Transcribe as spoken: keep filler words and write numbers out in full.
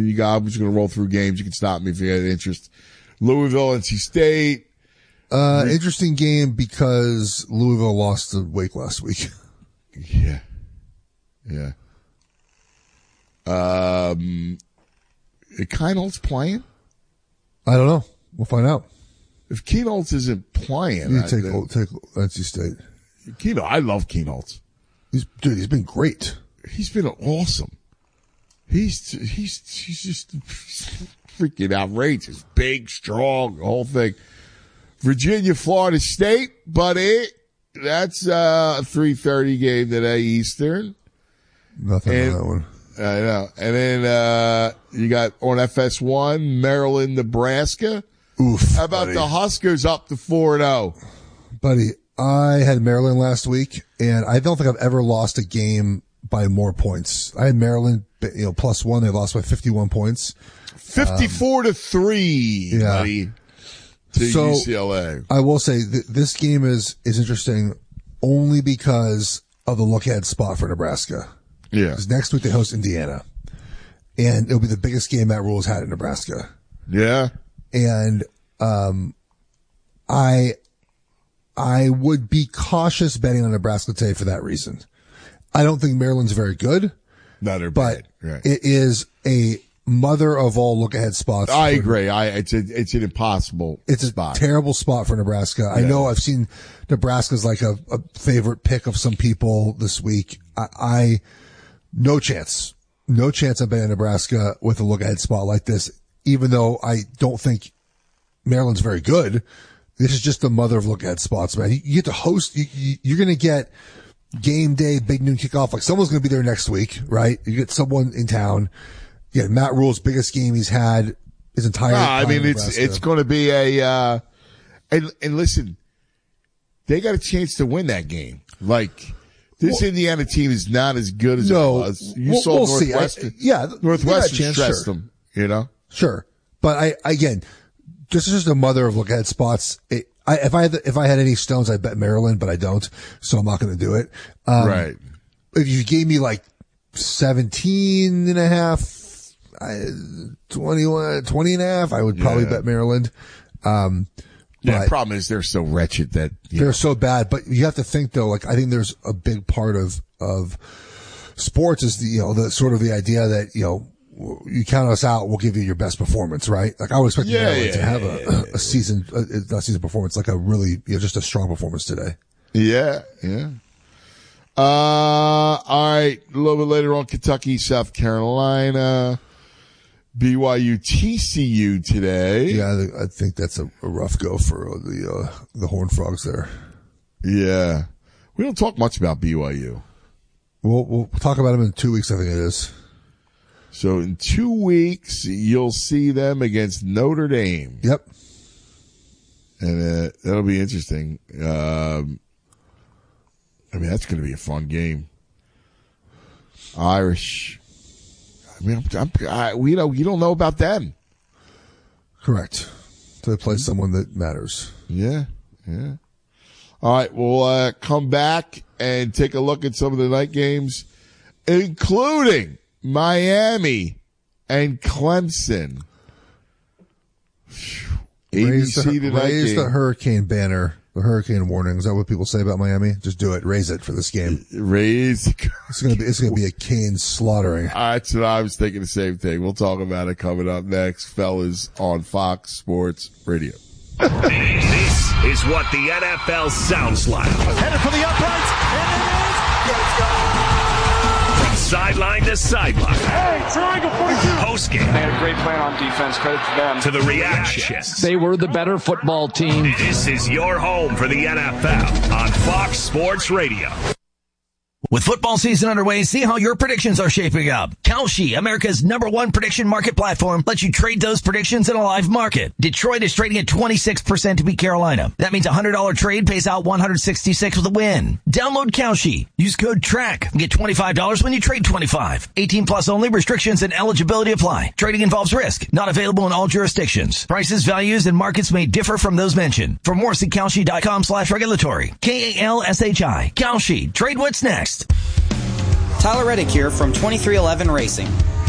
you got? I'm just going to roll through games. You can stop me if you have interest. Louisville, N C State. Uh, interesting game because Louisville lost to Wake last week. Yeah. Yeah. Um, Keinholtz playing? I don't know. We'll find out. If Keinholtz isn't playing, you I, take then, take N C State. Keinholtz, I love Keinholtz. He's dude. He's been great. He's been awesome. He's he's he's just freaking outrageous. Big, strong, the whole thing. Virginia, Florida State, buddy. That's uh, a three thirty game today Eastern. Nothing and, on that one. I know. And then uh, you got on F S one, Maryland, Nebraska. Oof. How about buddy. the Huskers up to four and oh? Buddy, I had Maryland last week, and I don't think I've ever lost a game by more points. I had Maryland, you know, plus one. They lost by fifty-one points. fifty-four um, to three, yeah. buddy, to so, U C L A. I will say th- this game is, is interesting only because of the look ahead spot for Nebraska. Yeah. Because next week they host Indiana. And it'll be the biggest game Matt Rule's had in Nebraska. Yeah. And, um, I, I would be cautious betting on Nebraska today for that reason. I don't think Maryland's very good. No, they're but bad. Right. It is a mother of all look ahead spots. I agree. I, it's a, it's an impossible It's a spot. terrible spot for Nebraska. Yeah. I know I've seen Nebraska's like a, a favorite pick of some people this week. I, I, no chance, no chance of betting Nebraska with a look ahead spot like this, even though I don't think Maryland's very good. This is just the mother of look ahead spots, man. You, you get to host, you, you, you're going to get game day, big noon kickoff. Like someone's going to be there next week, right? You get someone in town. Yeah, Matt Rule's biggest game he's had his entire. No, I mean, it's it's going to be a. Uh, and and listen, they got a chance to win that game. Like this well, Indiana team is not as good as no, it was. You we'll, saw we'll Northwestern. See. I, yeah, Northwestern chance, stressed sure. them. You know, sure. But I again, this is just a mother of look ahead spots. It, I, if I had if I had any stones, I'd bet Maryland, but I don't, so I'm not going to do it. Um, right. If you gave me like seventeen and a half. I, twenty-one, twenty and a half, I would probably yeah. bet Maryland. Um, yeah, the problem is they're so wretched that, they're know. so bad, but you have to think though, like, I think there's a big part of, of sports is the, you know, the sort of the idea that, you know, you count us out, we'll give you your best performance, right? Like I would expect yeah, Maryland yeah, to have yeah, a, yeah, a season, a, not season performance, like a really, you know, just a strong performance today. Yeah, yeah. Uh, all right. A little bit later on, Kentucky, South Carolina. B Y U T C U today. Yeah, I think that's a, a rough go for the uh, the Horned Frogs there. Yeah, we don't talk much about B Y U. We'll we'll talk about them in two weeks. I think it is. So in two weeks, you'll see them against Notre Dame. Yep, and uh, that'll be interesting. Um, I mean, that's going to be a fun game. Irish. I mean, I'm, I'm, I, we know you don't know about them. Correct. So they play someone that matters. Yeah, yeah. All right, we'll uh, come back and take a look at some of the night games, including Miami and Clemson. Raise, A B C the, tonight raise game. the hurricane banner. The hurricane warning. Is that what people say about Miami? Just do it. Raise it for this game. Raise. It's gonna be. It's gonna be a Kane slaughtering. That's what I was thinking. The same thing. We'll talk about it coming up next, fellas, on Fox Sports Radio. This is what the N F L sounds like. Headed for the uprights, and it is. Let's go. From sideline to sideline. Hey, triangle forty-two. Post game. They had a great plan on defense. Credit to them. To the reactions. They were the better football team. This is your home for the N F L on Fox Sports Radio. With football season underway, see how your predictions are shaping up. Kalshi, America's number one prediction market platform, lets you trade those predictions in a live market. Detroit is trading at twenty-six percent to beat Carolina. That means a one hundred dollars trade pays out one hundred sixty-six with a win. Download Kalshi. Use code TRACK and get twenty-five dollars when you trade twenty-five. eighteen plus only. Restrictions and eligibility apply. Trading involves risk. Not available in all jurisdictions. Prices, values, and markets may differ from those mentioned. For more, see Kalshi.com slash regulatory. K A L S H I. Kalshi. Trade what's next. Tyler Reddick here from twenty-three eleven Racing.